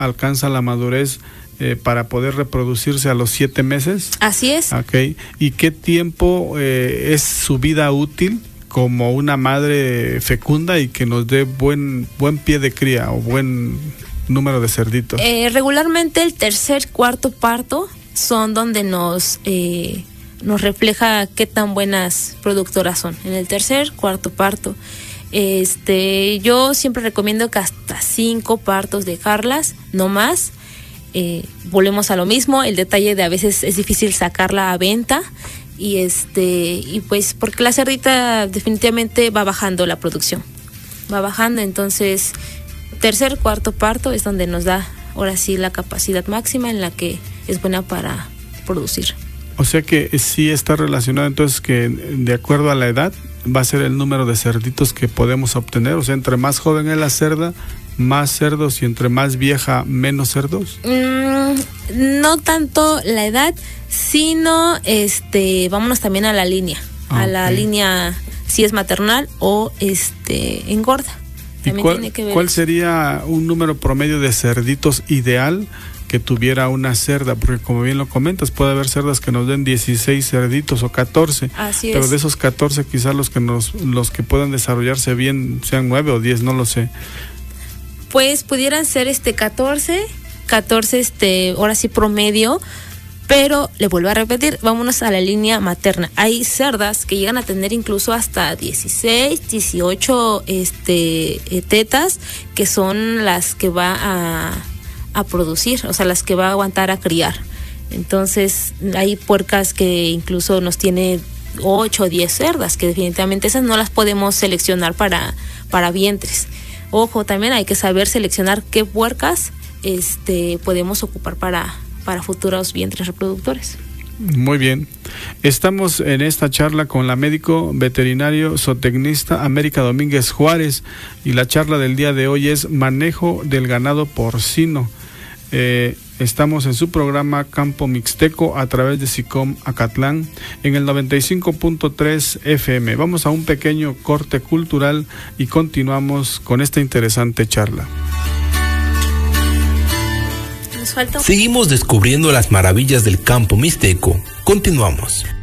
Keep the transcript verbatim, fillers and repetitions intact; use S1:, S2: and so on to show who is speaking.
S1: alcanza la madurez eh, para poder reproducirse a los siete meses.
S2: Así es.
S1: Okay. ¿Y qué tiempo eh, es su vida útil como una madre fecunda y que nos dé buen buen pie de cría o buen número de cerditos?
S2: Eh, regularmente el tercer, cuarto parto son donde nos eh, nos refleja qué tan buenas productoras son. En el tercer, cuarto parto. Este, yo siempre recomiendo que hasta cinco partos dejarlas, no más. Eh, volvemos a lo mismo, el detalle de a veces es difícil sacarla a venta y este y pues porque la cerdita definitivamente va bajando la producción, va bajando, entonces tercer, cuarto parto es donde nos da ahora sí la capacidad máxima en la que es buena para producir.
S1: O sea que sí está relacionado entonces que de acuerdo a la edad va a ser el número de cerditos que podemos obtener, o sea, entre más joven es la cerda, más cerdos, y entre más vieja, menos cerdos.
S2: Mm, no tanto la edad, sino este, vámonos también a la línea, ah, a la okay. línea si es maternal o este engorda.
S1: También ¿Y cuál, tiene que ver cuál sería un número promedio de cerditos ideal que tuviera una cerda? Porque como bien lo comentas, puede haber cerdas que nos den dieciséis cerditos o catorce.
S2: Así
S1: pero
S2: es.
S1: De esos catorce quizás los que nos los que puedan desarrollarse bien sean nueve o diez, no lo sé.
S2: Pues pudieran ser este catorce, catorce este, ahora sí promedio, pero le vuelvo a repetir, vámonos a la línea materna. Hay cerdas que llegan a tener incluso hasta dieciséis, dieciocho este tetas, que son las que va a a producir, o sea, las que va a aguantar a criar. Entonces, hay puercas que incluso nos tiene ocho o diez cerdas, que definitivamente esas no las podemos seleccionar para para vientres. Ojo, también hay que saber seleccionar qué puercas este, podemos ocupar para, para futuros vientres reproductores.
S1: Muy bien. Estamos en esta charla con la médico veterinario zootecnista América Domínguez Juárez y la charla del día de hoy es manejo del ganado porcino. Eh, estamos en su programa Campo Mixteco a través de SICOM Acatlán en el noventa y cinco punto tres F M. Vamos a un pequeño corte cultural y continuamos con esta interesante charla.
S2: Nos falta...
S3: Seguimos descubriendo las maravillas del campo mixteco. Continuamos.